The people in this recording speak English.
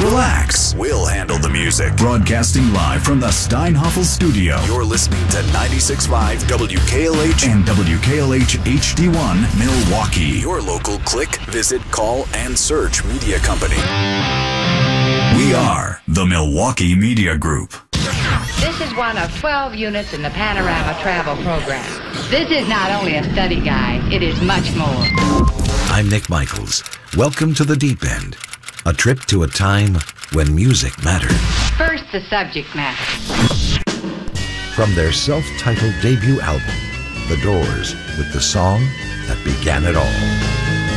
Relax. We'll handle the music. Broadcasting live from the Steinhoffel studio. You're listening to 96.5 WKLH and WKLH HD1 Milwaukee. Your local click, visit, call, and search media company. We are the Milwaukee Media Group. This is one of 12 units in the Panorama Travel Program. This is not only a study guide, it is much more. I'm Nick Michaels. Welcome to the Deep End, a trip to a time when music mattered. First, the subject matter. From their self-titled debut album, The Doors, with the song that began it all.